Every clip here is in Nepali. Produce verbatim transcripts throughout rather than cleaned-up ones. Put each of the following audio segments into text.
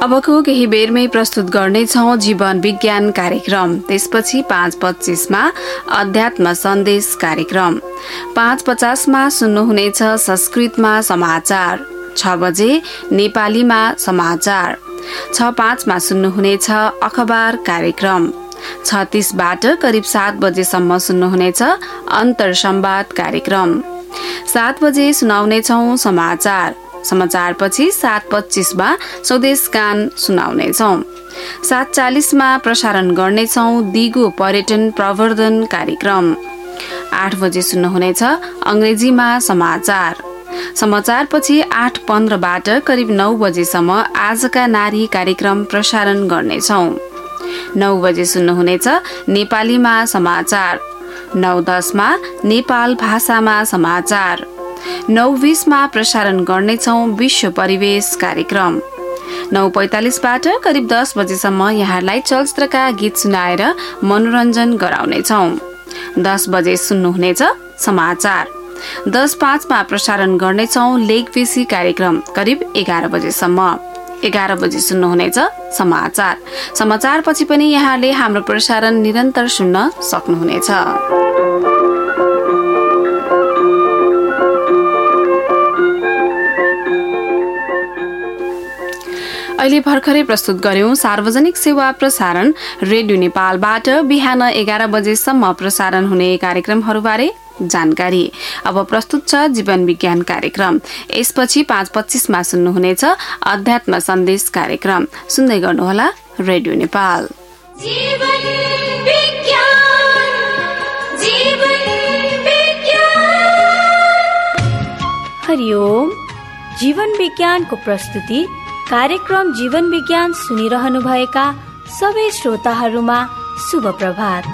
अबको केही बेरमै प्रस्तुत गर्नेछौँ जीवन विज्ञान कार्यक्रम। त्यसपछि पाँच पच्चिसमा अध्यात्म सन्देश कार्यक्रम, पाँच पचासमा सुन्नुहुनेछ संस्कृतमा समाचार, छ बजे नेपालीमा समाचार, छ पाँचमा सुन्नुहुनेछ अखबार कार्यक्रम, छ तीसबाट करिब सात बजेसम्म सुन्नुहुनेछ अन्तर संवाद कार्यक्रम, सात बजे सुनाउनेछौँ समाचार, समाचारपछि सात पच्चिसमा स्वदेश गान सुनाउनेछौँ, सात चालिसमा प्रसारण गर्नेछौँ दिगो पर्यटन प्रवर्धन कार्यक्रम, आठ बजे सुन्नुहुनेछ अंग्रेजीमा समाचार, समाचारपछि आठ पन्ध्रबाट करिब नौ बजेसम्म आजका नारी कार्यक्रम प्रसारण गर्नेछौँ, नौ बजे सुन्नुहुनेछ नेपालीमा समाचार, नौ दसमा नेपाल भाषामा समाचार, नौ बीसमा प्रसारण गर्नेछौँ विश्व परिवेश कार्यक्रम, नौ पैंतालिसबाट करिब दस बजेसम्म यहाँलाई चलचित्रका गीत सुनाएर मनोरञ्जन गराउनेछौँ, दस बजे सुन्नुहुनेछ समाचार, दस पाँचमा प्रसारण गर्नेछौँ लेखबेसी कार्यक्रम करिब एघार बजेसम्म, एघार बजे सुन्नुहुनेछ समाचार, समाचारपछि पनि यहाँले हाम्रो प्रसारण निरन्तर सुन्न सक्नुहुनेछ। अहिले भर्खरै प्रस्तुत गर्यौं सार्वजनिक सेवा प्रसारण रेडियो नेपालबाट बिहान एघार बजेसम्म प्रसारण हुने कार्यक्रमहरूबारे जानकारी। अब प्रस्तुत छ जीवन विज्ञान कार्यक्रम। यसपछि पाँच पच्चिसमा सुन्नुहुनेछ अध्यात्म सन्देश कार्यक्रम। सुन्दै गर्नुहोला रेडियो नेपाल। जीवन विज्ञान, जीवन विज्ञान। हरिओम। जीवन विज्ञानको प्रस्तुति कार्यक्रम जीवन विज्ञान सुनिरहनु भएका सबै श्रोताहरूमा शुभ प्रभात।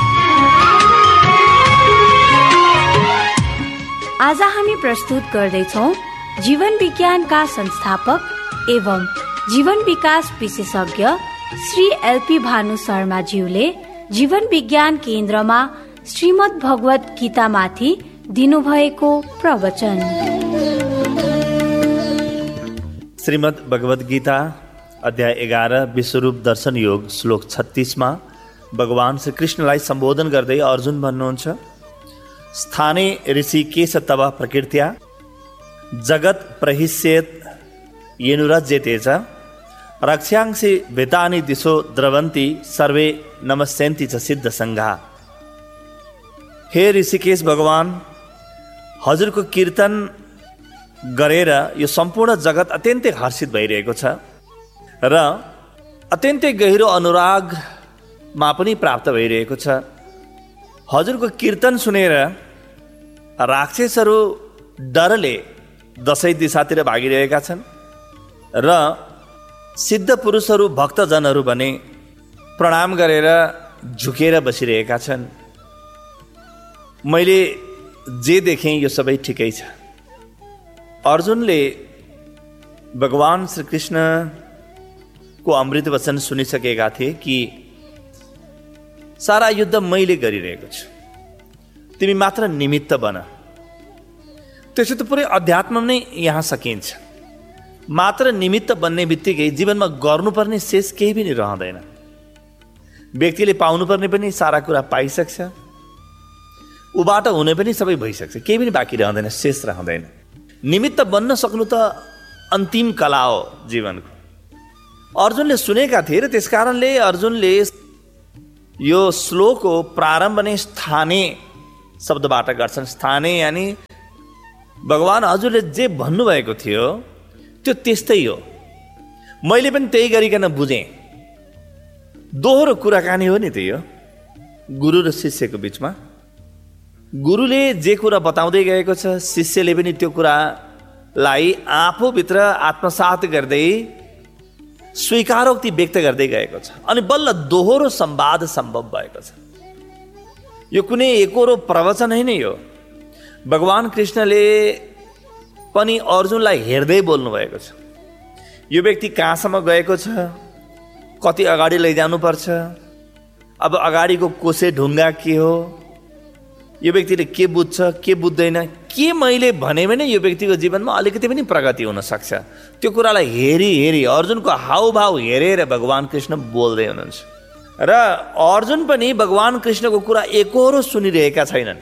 आज हामी प्रस्तुत गर्दैछौँ जीवन विज्ञानका संस्थापक एवं जीवन विकास विशेषज्ञ श्री एलपी भानु शर्मा ज्यूले जीवन विज्ञान केन्द्रमा श्रीमद् भगवत गीतामाथि दिनुभएको प्रवचन। श्रीमद् भगवत गीता अध्याय एघार विश्वरूप दर्शन योग श्लोक छत्तीसमा भगवान श्री कृष्णलाई सम्बोधन गर्दै अर्जुन भन्नुहुन्छ, स्थाने ऋषिकेश तव प्रकृत्या जगत प्रहिष्येत येनुरज्यते च रक्ष्यांसि भेतानि दिशो द्रवन्ति सर्वे नमस्यन्ति च सिद्ध संघा। हे ऋषिकेश भगवान, हजुरको कीर्तन गरेर यो सम्पूर्ण जगत अत्यन्तै हर्षित भइरहेको छ र अत्यन्तै गहिरो अनुरागमा पनि प्राप्त भइरहेको छ। हजुरको कीर्तन सुनेर राक्षसहरू डरले दसैँ दिशातिर भागिरहेका छन् र सिद्ध पुरुषहरू भक्तजनहरू भने प्रणाम गरेर झुकेर बसिरहेका छन्। मैले जे देखेँ यो सबै ठिकै छ। अर्जुनले भगवान श्री कृष्णको अमृत वचन सुनिसकेका थिए कि सारा युद्ध मैले गरिरहेको छु, तिमी मात्र निमित्त बन। त्यसो त पुरै अध्यात्म नै यहाँ सकिन्छ। मात्र निमित्त बन्ने बित्तिकै जीवनमा गर्नुपर्ने शेष केही पनि रहँदैन। व्यक्तिले पाउनुपर्ने पनि सारा कुरा पाइसक्छ, उबाट हुने पनि सबै भइसक्छ, केही पनि बाँकी रहँदैन, शेष रहँदैन। निमित्त बन्न सक्नु त अन्तिम कला हो जीवनको। अर्जुनले सुनेका थिए र त्यसकारणले अर्जुनले यो श्लोक हो प्रारम्भ नै स्थाने शब्दबाट गर्छन्। स्थाने यानी भगवान हजुरले जे भन्नुभएको थियो त्यो त्यस्तै हो, मैले पनि त्यही गरिकन बुझेँ। दोहोरो कुराकानी हो नि त्यो गुरु र शिष्यको बिचमा। गुरुले जे कुरा बताउँदै गएको छ शिष्यले पनि त्यो कुरालाई आफूभित्र आत्मसात गर्दै स्वीकारोक्ति व्यक्त गर्दै गएको छ अनि बल्ल दोहोरो संवाद सम्भव भएको छ। यो कुनै एकोरो प्रवचन नै हो। भगवान कृष्णले पनि अर्जुनलाई हेर्दै बोल्नु भएको छ। यो व्यक्ति कहाँसम्म गएको छ, कति अगाडि लैजानुपर्छ, अब अगाडिको कोसे ढुङ्गा के हो, यो व्यक्तिले के बुझ्छ के बुझ्दैन, के मैले भने भने यो व्यक्तिको जीवनमा अलिकति पनि प्रगति हुन सक्छ, त्यो कुरालाई हेरी हेरी अर्जुनको हाउभाव हेरेर भगवान कृष्ण बोल्दै हुनुहुन्छ। र अर्जुन पनि भगवान कृष्णको कुरा एकहोरो सुनिरहेका छैनन्।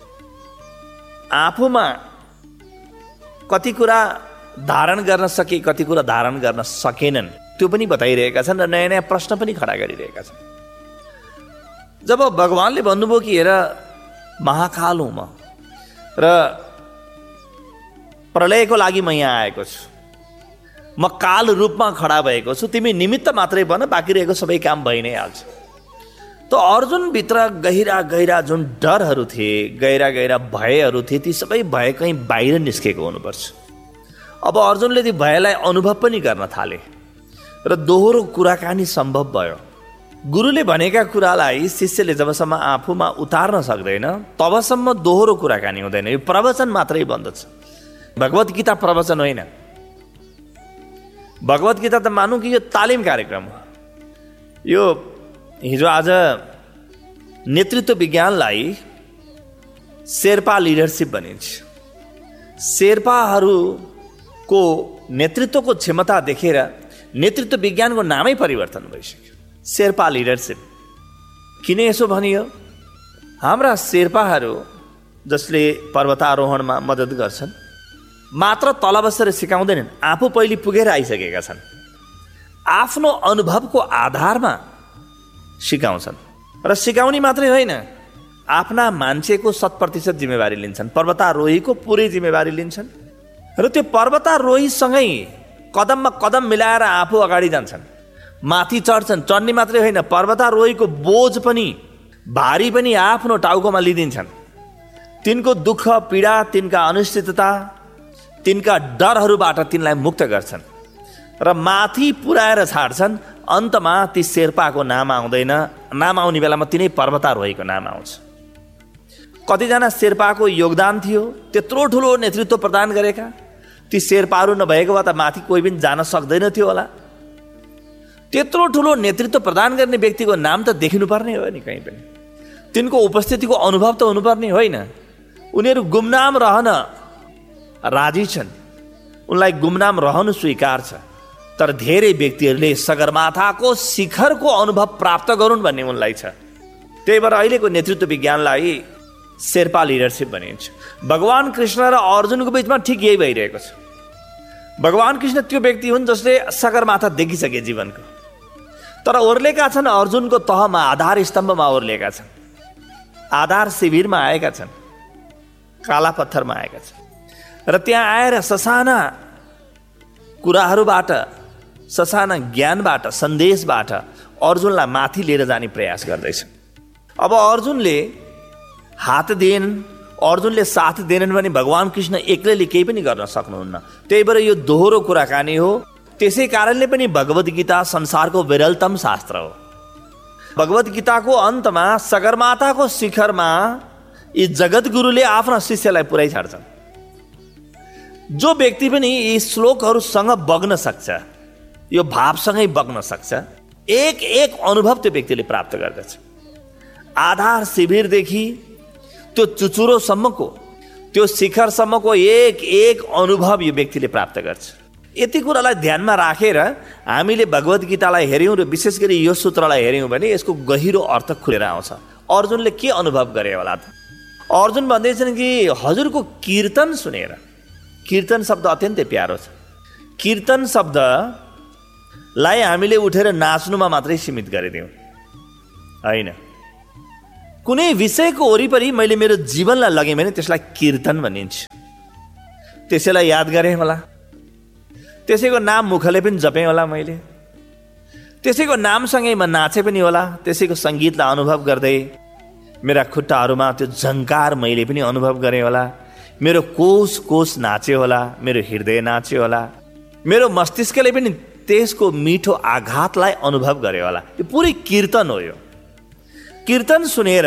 आफूमा कति कुरा धारण गर्न सके, कति कुरा धारण गर्न सकेनन्, त्यो पनि बताइरहेका छन् र नयाँ नयाँ प्रश्न पनि खडा गरिरहेका छन्। जब भगवानले भन्नुभयो कि हेर महाकाल हुँ म र प्रलयको लागि म यहाँ आएको छु, म काल रूपमा खडा भएको छु, तिमी निमित्त मात्रै बन, बाँकी रहेको सबै काम भइ नै हाल्छ। त अर्जुनभित्र गहिरा गहिरा जुन डरहरू थिए, गहिरा गहिरा भयहरू थिए, ती सबै भय कहीँ बाहिर निस्केको हुनुपर्छ। अब अर्जुनले ती भयलाई अनुभव पनि गर्न थाले र दोहोरो कुराकानी सम्भव भयो। गुरुले भनेका कुरालाई शिष्यले जबसम्म आफूमा उतार्न सक्दैन तबसम्म दोहोरो कुराकानी हुँदैन, यो प्रवचन मात्रै बन्दछ। भगवत गीता प्रवचन होइन, भगवत गीता त मानौँ कि यो तालिम कार्यक्रम हो। यो हिजो आज नेतृत्व विज्ञानलाई शेर्पा लिडरसिप भनिन्छ। शेर्पाहरूको नेतृत्वको क्षमता देखेर नेतृत्व विज्ञानको नामै परिवर्तन भइसक्यो, शेर्पा लिडरसिप। किन यसो भनियो? हाम्रा शेर्पाहरू जसले पर्वतारोहणमा मद्दत गर्छन् मात्र तल बसेर सिकाउँदैनन्, आफू पहिले पुगेर आइसकेका छन्, आफ्नो अनुभवको आधारमा सिकाउँछन्। र सिकाउने मात्रै होइन, आफ्ना मान्छेको शत प्रतिशत जिम्मेवारी लिन्छन्, पर्वतारोहीको पुरै जिम्मेवारी लिन्छन् र त्यो पर्वतारोहीसँगै कदममा कदम मिलाएर आफू अगाडि जान्छन्, माथि चढ्छन्। चढ्ने मात्रै होइन, पर्वतारोहीको बोझ पनि भारी पनि आफ्नो टाउकोमा लिइदिन्छन्। तिनको दुःख पीडा, तिनका अनिश्चितता, तिनका डरहरूबाट तिनलाई मुक्त गर्छन् र माथि पुर्याएर छाड्छन्। अन्तमा ती शेर्पाको नाम आउँदैन, नाम आउने बेलामा तिनै पर्वतारोहीको नाम आउँछ। कतिजना शेर्पाको योगदान थियो, त्यत्रो ठुलो नेतृत्व प्रदान गरेका, ती शेर्पाहरू नभएको भए त माथि कोही पनि जान सक्दैन थियो होला। त्यत्रो ठुलो नेतृत्व प्रदान गर्ने व्यक्तिको नाम त देखिनुपर्ने हो नि कहीँ पनि, तिनको उपस्थितिको अनुभव त हुनुपर्ने होइन। उनीहरू गुमनाम रहन राजी छन्, उनलाई गुमनाम रहनु स्वीकार छ, तर धेरै व्यक्तिहरूले सगरमाथाको शिखरको अनुभव प्राप्त गरून् भन्ने उनलाई छ। त्यही भएर अहिलेको नेतृत्व विज्ञानलाई शेर्पा लिडरसिप भनिन्छ। भगवान कृष्ण र अर्जुनको बिचमा ठिक यही भइरहेको छ। भगवान कृष्ण त्यो व्यक्ति हुन् जसले सगरमाथा देखिसके जीवनको, तर ओर्लेका छन् अर्जुनको तहमा, आधार स्तम्भमा ओर्लेका छन्, आधार शिविरमा आएका छन्, काला पत्थरमा आएका छन् र त्यहाँ आएर ससाना कुराहरूबाट, ससाना ज्ञानबाट, सन्देशबाट अर्जुनलाई माथि लिएर जाने प्रयास गर्दैछन्। अब अर्जुनले हात दिएन, अर्जुनले साथ दिएनन् भने भगवान कृष्ण एक्लैले केही पनि गर्न सक्नुहुन्न। त्यही भएर यो दोहोरो कुराकानी हो। त्यसै कारणले पनि भगवत गीता संसारको विरलतम शास्त्र हो। भगवत गीताको अन्तमा सगरमाथाको शिखरमा यी जगत गुरुले आफ्ना शिष्यलाई पुर्याइ छाड्छन्। जो व्यक्ति पनि यी श्लोकहरूसँग बग्न सक्छ, यो भावसँगै बग्न सक्छ, एक एक अनुभव त्यो व्यक्तिले प्राप्त गर्दछ। आधार शिविरदेखि त्यो चुचुरोसम्मको, त्यो शिखरसम्मको एक एक अनुभव यो व्यक्तिले प्राप्त गर्छ। यति कुरालाई ध्यानमा राखेर हामीले भगवत गीतालाई हेऱ्यौँ र विशेष गरी यो सूत्रलाई हेऱ्यौँ भने यसको गहिरो अर्थ खुलेर आउँछ। अर्जुनले के अनुभव गरे होला त? अर्जुन भन्दैछन् कि हजुरको कीर्तन सुनेर, कीर्तन शब्द अत्यन्तै प्यारो छ। कीर्तन शब्दलाई हामीले उठेर नाच्नुमा मात्रै सीमित गरिदिउँ होइन। कुनै विषयको वरिपरि मैले मेरो जीवनलाई लगेँ भने त्यसलाई कीर्तन भनिन्छ। त्यसैलाई याद गरेँ होला, त्यसैको नाम मुखले पनि जपेँ होला मैले, त्यसैको नामसँगै म नाचे पनि होला, त्यसैको सङ्गीतलाई अनुभव गर्दै मेरा खुट्टाहरूमा त्यो झङ्कार मैले पनि अनुभव गरेँ होला, मेरो कोष कोष नाच्यो होला, मेरो हृदय नाच्यो होला, मेरो मस्तिष्कले पनि त्यसको मिठो आघातलाई अनुभव गरे होला। यो पुरै कीर्तन हो। यो कीर्तन सुनेर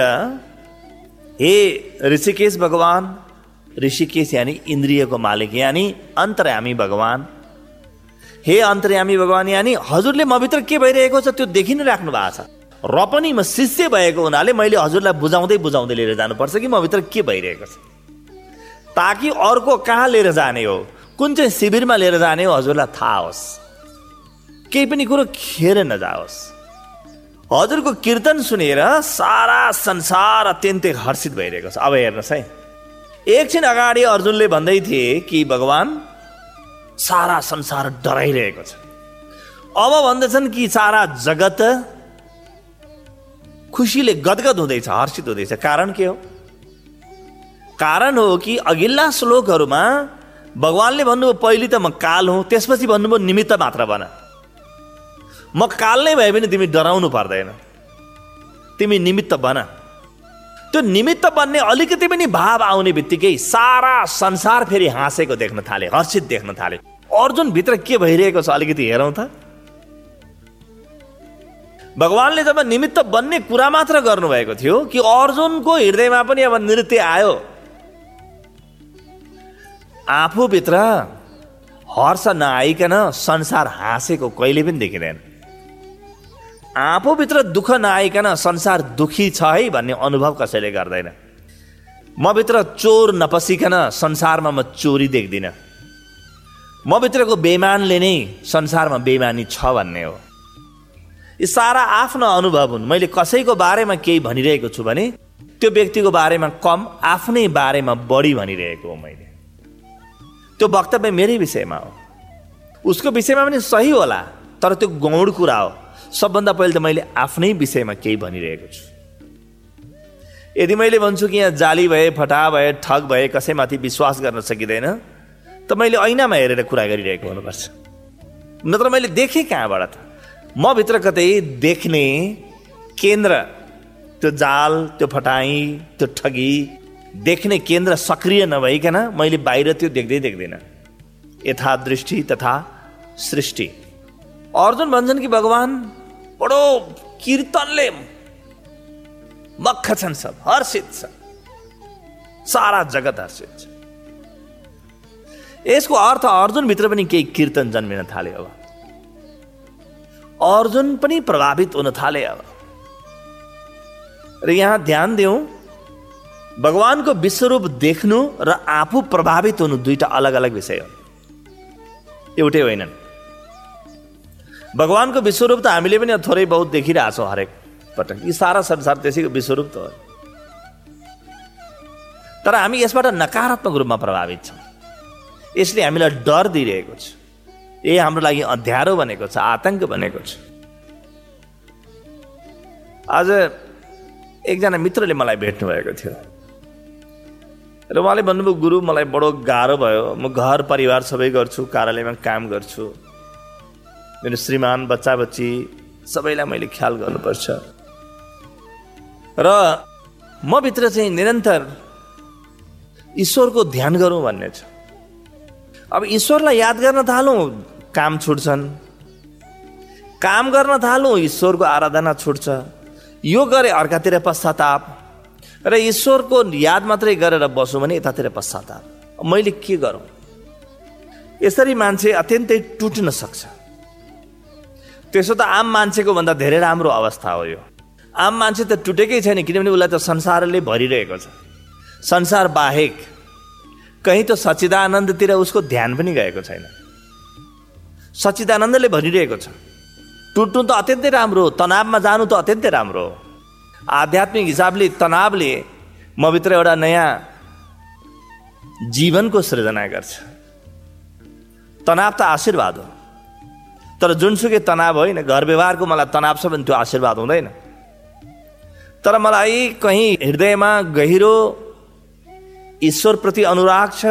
हे ऋषिकेश भगवान, ऋषिकेश यानी इन्द्रियको मालिक यानी अन्तर्यामी भगवान, हे अन्तर्यामी भगवान यानी हजुरले मभित्र के भइरहेको छ त्यो देखि नै राख्नु भएको छ। र पनि म शिष्य भएको हुनाले मैले हजुरलाई बुझाउँदै बुझाउँदै लिएर जानुपर्छ कि म भित्र के भइरहेको छ, ताकि अर्को कहाँ लिएर जाने हो, कुन चाहिँ शिविरमा लिएर जाने हो हजुरलाई थाहा होस्, केही पनि कुरो खेर नजाओस्। हजुरको कीर्तन सुनेर सारा संसार अत्यन्तै हर्षित भइरहेको छ। अब हेर्नुहोस् है, एकछिन अगाडि अर्जुनले भन्दै थिए कि भगवान सारा संसार डराइरहेको छ, अब भन्दछन् कि सारा जगत खुसीले गदगद हुँदैछ, हर्षित हुँदैछ। कारण के हो? कारण हो कि अघिल्ला श्लोकहरूमा भगवानले भन्नुभयो पहिले त म काल हुँ, त्यसपछि भन्नुभयो निमित्त मात्र बन। म काल नै भए पनि तिमी डराउनु पर्दैन, तिमी निमित्त बन। त्यो निमित्त बन्ने अलिकति पनि भाव आउने बित्तिकै सारा संसार फेरि हाँसेको देख्न थाले, हर्षित देख्न थाले। अर्जुन भित्र के भइरहेको छ अलिकति हेरौँ त। भगवानले जब निमित्त बन्ने कुरा मात्र गर्नुभएको थियो कि अर्जुनको हृदयमा पनि अब नृत्य आयो। आफूभित्र हर्ष नआइकन संसार हाँसेको कहिले पनि देखिँदैन। आफूभित्र दुःख नआइकन संसार दुखी छ है भन्ने अनुभव कसैले गर्दैन। म भित्र चोर नपसिकन संसारमा म चोरी देख्दिनँ। म भित्रको बेइमानले नै संसारमा बेइमानी छ भन्ने हो। यी सारा आफ्नो अनुभव हुन्। मैले कसैको बारेमा केही भनिरहेको छु भने त्यो व्यक्तिको बारेमा कम, आफ्नै बारेमा बढी भनिरहेको हो मैले। त्यो वक्तव्य मेरै विषयमा हो, उसको विषयमा पनि सही होला, तर त्यो गौण कुरा हो। सबभन्दा पहिले त मैले आफ्नै विषयमा केही भनिरहेको छु। यदि मैले भन्छु कि यहाँ जाली भए, फटा भए, ठग भए, कसैमाथि विश्वास गर्न सकिँदैन, त मैले ऐनामा हेरेर कुरा गरिरहेको हुनुपर्छ। नत्र मैले देखेँ कहाँबाट त? म भित्र कतै देख्ने केन्द्र, त्यो जाल, त्यो फटाई, त्यो ठगी देख्ने केन्द्र सक्रिय नभइकन मैले बाहिर त्यो देख्दै देख्दिनँ। यथा दृष्टि तथा सृष्टि। अर्जुन भन्छन् कि भगवान बडो कीर्तनले मक्ख छन्, सब हर्षित छ, सारा जगत हर्षित छ। यसको अर्थ अर्जुनभित्र पनि केही कीर्तन जन्मिन थाले। अब अर्जुन पनि प्रभावित हुन थाले। अब र यहाँ ध्यान दिउँ, भगवानको विश्वरूप देख्नु र आफू प्रभावित हुनु दुईटा अलग अलग विषय हो, एउटै होइनन्। भगवानको विश्वरूप त हामीले पनि थोरै बहुत देखिरहेछौँ हरेक पटक, यी सारा संसार त्यसैको विश्वरूप त हो। तर हामी यसबाट नकारात्मक रूपमा प्रभावित छौँ। यसले हामीलाई डर दिइरहेको छ, यही हाम्रो लागि अँध्यारो बनेको छ, आतंक बनेको छ। आज एकजना मित्रले मलाई भेट्नु भएको थियो र उहाँले भन्नुभयो, गुरु मलाई बडो गाह्रो भयो, म घर परिवार सबै गर्छु, कार्यालयमा काम गर्छु, मेरो श्रीमान बच्चा बच्ची सबैलाई मैले ख्याल गर्नुपर्छ र म भित्र चाहिँ निरन्तर ईश्वरको ध्यान गरौँ भन्ने छ। अब ईश्वरलाई याद गर्न थालौँ, काम छुट्छन्, काम गर्न थालौँ, ईश्वरको आराधना छुट्छ। यो गरे अर्कातिर पश्चाताप, र ईश्वरको याद मात्रै गरेर बसौँ भने यतातिर पश्चाताप। मैले के गरौँ? यसरी मान्छे अत्यन्तै टुट्न सक्छ। त्यसो त आम मान्छेको भन्दा धेरै राम्रो अवस्था हो यो। आम मान्छे त टुटेकै छैन, किनभने उसलाई त संसारले भरिरहेको छ। संसार बाहेक कहीँ त सच्चिदानन्दतिर उसको ध्यान पनि गएको छैन। सच्चिदानन्दले भरिरहेको छ। टुट्नु त अत्यन्तै राम्रो हो, तनावमा जानु त अत्यन्तै राम्रो हो। आध्यात्मिक हिसाबले तनावले म भित्र एउटा नयाँ जीवनको सृजना गर्छ। तनाव त आशीर्वाद हो, तर जुनसुकै तनाव होइन, घर व्यवहारको मलाई तनाव छ भने त्यो आशीर्वाद हुँदैन। तर मलाई कहीँ हृदयमा गहिरो ईश्वरप्रति अनुराग छ,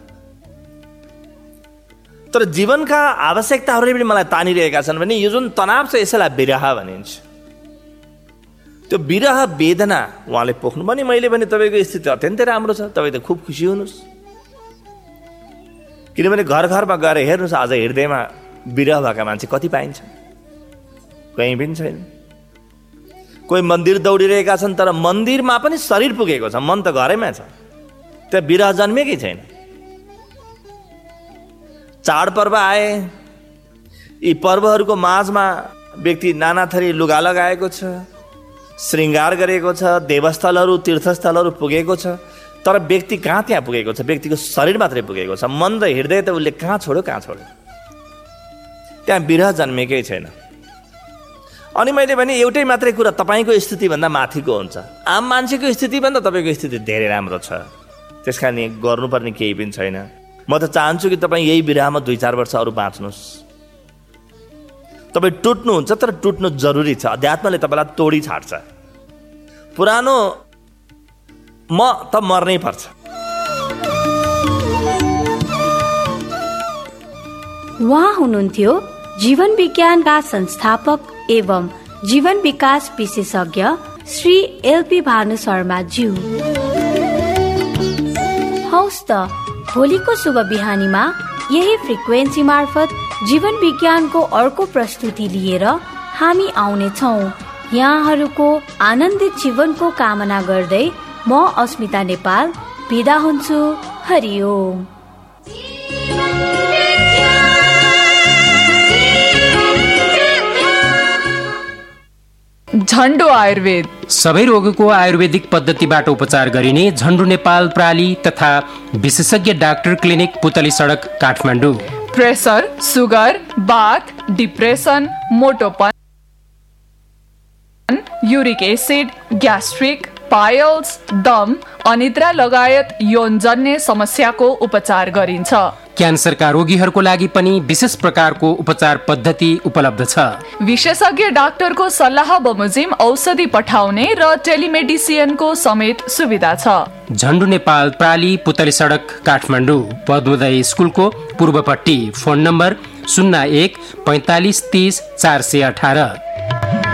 तर जीवनका आवश्यकताहरूले पनि मलाई तानिरहेका छन् भने यो जुन तनाव छ यसैलाई विरह भनिन्छ। त्यो विरह वेदना उहाँले पोख्नु भने मैले भने तपाईँको स्थिति अत्यन्तै राम्रो छ, तपाईँ त खुब खुसी हुनुहोस्। किनभने घर घरमा गएर हेर्नुहोस्, आज हृदयमा विरह भएका मान्छे कति पाइन्छ? कहीँ पनि छैन। कोही मन्दिर दौडिरहेका छन्, तर मन्दिरमा पनि शरीर पुगेको छ, मन त घरैमा छ, त्यहाँ विरह जन्मेकै छैन। चाडपर्व आए, यी पर्वहरूको माझमा व्यक्ति नाना थरी लुगा लगाएको छ, श्रृङ्गार गरेको छ, देवस्थलहरू तीर्थस्थलहरू पुगेको छ, तर व्यक्ति कहाँ त्यहाँ पुगेको छ? व्यक्तिको शरीर मात्रै पुगेको छ, मन र हृदय त उसले कहाँ छोड्यो कहाँ छोड्यो? त्यहाँ विरह जन्मेकै छैन। अनि मैले भने एउटै मात्रै कुरा तपाईँको स्थितिभन्दा माथिको हुन्छ। आम मान्छेको स्थितिभन्दा तपाईँको स्थिति धेरै राम्रो छ, त्यस कारण गर्नुपर्ने केही पनि छैन। म त चाहन्छु कि तपाईँ यही विरहमा दुई चार वर्ष अरू बाँच्नुहोस्। तपाईँ टुट्नुहुन्छ तर टुट्नु जरुरी छ। अध्यात्मले तपाईँलाई तोडी छाड्छ। पुरानो म त मर्नै पर्छ। उहाँ हुनुहुन्थ्यो जीवन विज्ञानका संस्थापक एवं जीवन विकास विशेषज्ञ श्री एलपी भानु शर्मा ज्यू। हौस् त भोलिको शुभ बिहानीमा यही फ्रिक्वेन्सी मार्फत जीवन विज्ञानको अर्को प्रस्तुति लिएर हामी आउने छौं। यहाँहरूको आनन्दित जीवनको कामना गर्दै म अस्मिता नेपाल बिदा हुन्छु। हरिओम। झन्डु आयुर्वेद सबै रोगको आयुर्वेदिक पद्धतिबाट उपचार गरिने झन्डु नेपाल प्राली तथा विशेषज्ञ डाक्टर क्लिनिक पुतली सडक काठमाडौँ। प्रेसर, सुगर, बाथ, depression, मोटोपन, uric acid, gastric, piles, दम, अनिद्रा लगायत यौनजन्य समस्याको उपचार गरिन्छ। क्यान्सरका रोगीहरूको लागि पनि विशेष प्रकारको उपचार पद्धति उपलब्ध छ। विशेषज्ञ डाक्टरको सल्लाह बमोजिम औषधि पठाउने र टेलिमेडिसिनको समेत सुविधा छ। झन्डु नेपाल प्राली पुतली सडक काठमाडौँ, पद्मोदय स्कुलको पूर्वपट्टि। फोन नम्बर शून्य एक पैँतालिस तीस चार सय अठार।